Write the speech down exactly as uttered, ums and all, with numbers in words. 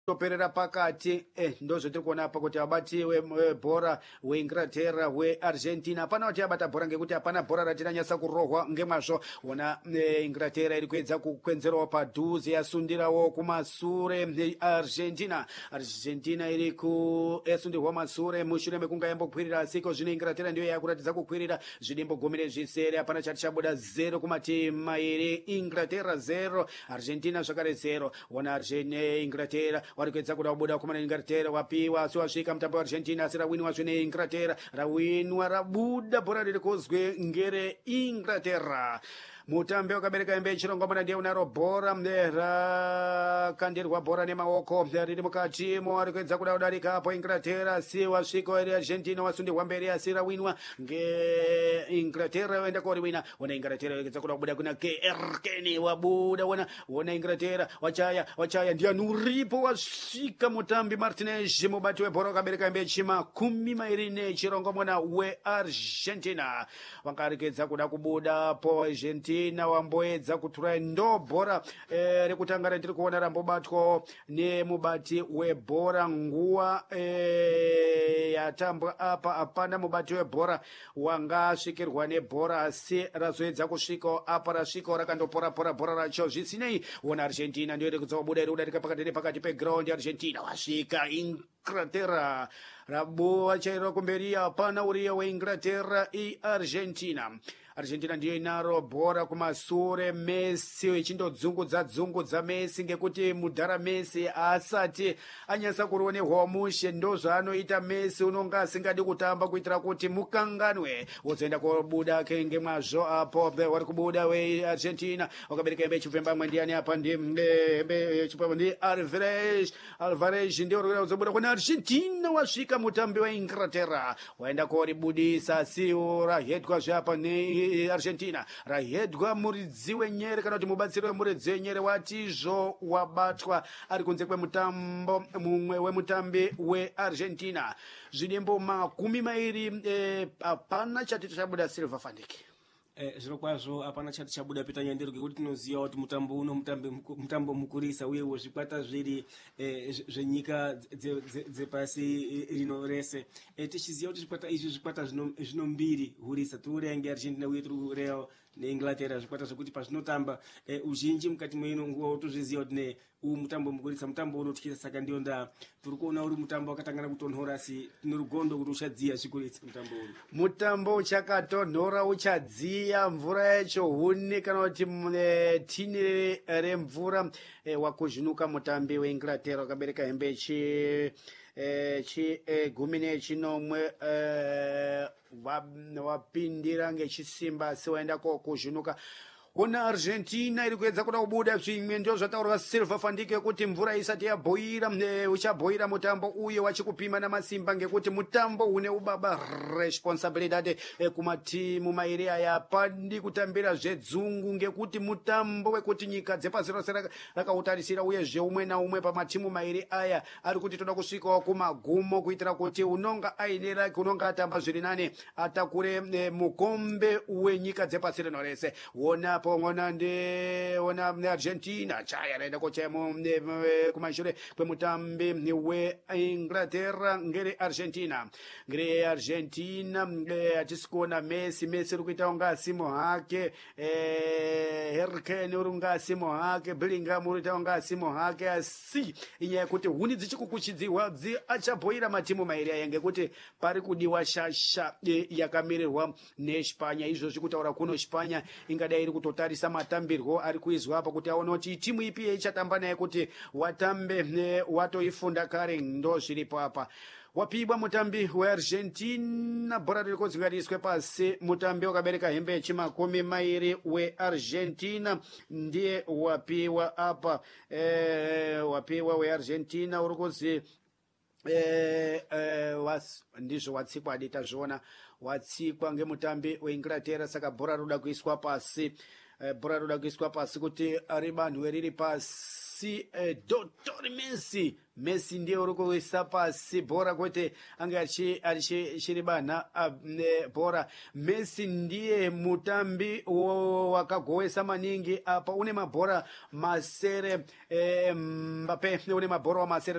toperera pakati eh, ndozvotiri kuona apa kuti abati webhora weinglaterra weargentina hapana kuti abata bhora ngekuti hapana bhora ratinanyasa kurohwa ngemazvo. Ona eh, inglaterra iri kuedza kukwenzerawo padhuze yasundirawo kumasure argentina argentina iri ku yasundirwa masure mushure mekunga yambokwirira asiko zvino inglaterra ndiyo yakuratidza kukwirira zvidimbo gumi nezvisere hapana chati chabuda zero kumatimu mairi inglaterra zero argentina zvakare zero. Ona argentina inglaterra wari kuedza kuda kubuda kumana inglaterra wapiwa asi wasvika mutambo waargentina asi rawinwa zvine inglaterra rawinwa rabuda bhora riri kuzwe ngere inglaterra. Mutambi wakabereka hembe yechirongomuna ndiye unaro bhora rakandirwa bhora nemaoko riri mukatimo ari kuedza kuda kudarika apo inglaterra si wasvika iri argentina wasundirwa mberi asi rawinwa ngeinglaterra yoenda koriwina. Ona inglaterra yoedza kuda kubuda kuna kerkeni wabuda wona wona inglaterra wachaya wachaya ndiani uripo wasvika mutambi martinez mubati webhora wakabereka hembe yechimakumi mairi nechirongomuna weargentina wanga ari kuedza kuda kubuda po argentina na wamboedza kutura ndo bhora eh, rekutanga ratiri kuona rambobatwa nemubati webhora nguwa eh, yatambwa apa hapana mubati webhora wanga asvikirwa nebhora asi razoedza kusvikawo apa rasvikawo rakandopora-pora bhora racho zvisinei. Ona argentina ndiyo iri kudzabuda iri kudarika pakati nepakati pegiraundi argentina wasvika inglaterra rabuwa chairo kumberi hapana uriyo weinglaterra iargentina argentina ndiyo inaro bhora kumasure. Messi ichindodzungudza dzungudza Messi ngekuti mudhara Messi asati anyasa kuronerwa mushe ndozvaanoita Messi unonga asingadi kutamba kuitira kuti mukanganwe wozoenda kobuda kenge mwazvo apo wari kubuda weargentina wakabereka hembe yechipfemba mwe ndiani apa ndi hembe yechipfemba ndi Alvarez Alvarez ndiyo rikuda kuzobuda kuna argentina wasvika mutambi weinglaterra waenda koribudisa siwo rahedwa zvapa ne argentina rahedwa muridzi wenyere kana kuti mubatsiri wemuridzi wenyere watizvo wabatwa ari kunze kwemutambo mumwe wemutambi weargentina zvidimbo makumi mairi hapana eh, chati chabuda silva fandike Eh, zviro kwazvo hapana chati chabuda Peter Nyandero ngekuti tinoziva kuti mutambo uno mutambo mukurisa uyewo zvikwata zviri eh, zvenyika dzepasi rino rese eh, tichiziva kuti zvikwata izvi zvikwata zvino mbiri hurisa tiri yange Argentina uye tiri kureva neinglaterra zvikwata zvekuti pazvinotamba eh, uzhinji mukati meino nguva tozviziva kuti ne uyu mutambo mukurisa mutambo unotyisa saka ndiyo ndaa tiri kuona uri mutambo wakatangana kutonhora asi tine rugondo kuti uchadziya zvikuritsa mutambo uyu mutambo uchakatonhora uchadziya mvura yacho huni kana kuti tini remvura eh, wakuzvinuka mutambi weinglaterra wakabereka hembe chi eh, chi eh, gumi nechinomwe eh, wapindira ngechisimba asi waenda kokuzvinuka. Ona argentina iri kuedza kuda kubuda zvimwe ndio zvataurwa silva fandike kuti mvura isati yabhoira uchabhoira mutambo uye wachikupima namasimba ngekuti mutambo une ubaba responsibility kumatimu mairi aya pandi kutambira zvedzungu ngekuti mutambo wekuti nyika dzepasi rose rakautarisira uye zveumwe naumwe pamatimu mairi aya ari kuti toda kusvikawo kumagumo kuitira kuti unonga aine rake unonga atamba zviri nane atakure mukombe wenyika dzepasi rino rese. Ona pongona ndi ona Argentina chaya raenda kochemo kumashure kwemutambi weinglaterra ngere argentina ngere argentina atisikuona Messi Messi uri kuita unga asimo hake Harry Kane uri unga asimo hake Bellingham uri kuita unga asimo hake asi inyaya yekuti huni dzichikukuchidzirwa dzi achabhoira matimu mairi aya ngekuti pari kudiwa shasha yakamirirwa neSpanya izvozvi kutaura kuno Spanya ingadai iri kutotarisa matambirwo ari kuizwa apa kuti aone kuti timu ipi ichatamba naye kuti watambe watoifunda kare ndo zviripo apa. Wapibwa mutambi weargentina bhora riri kudzigariswe pasi mutambi wakabereka hembe yechimakumi mairi weargentina ndiye wapiwa apa eh, wapiwa weargentina uri kuzi eh, eh, was, ndizvo watsikwa adita zviona watsikwa ngemutambi weinglaterra saka bhora roda kuiswa pasi eh, bhora roda kuiswa pasi kuti ari banhu riri pasi Messi eh, Dr. Messi Messi ndiye uri kuisa pasi bhora kuti ange achiribana bhora. Messi ndiye mutambi wakagowesa maningi apa une mabhora masere eh, Mbappe une mabhora masere